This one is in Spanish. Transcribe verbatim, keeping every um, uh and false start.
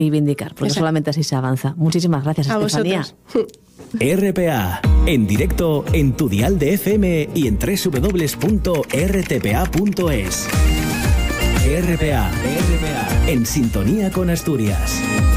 reivindicar, porque Exacto. solamente así se avanza. Muchísimas gracias, a Estefanía. Vosotros. R P A, en directo en tu dial de F M y en doble u doble u doble u punto r t p a punto es. R P A, R P A, en sintonía con Asturias.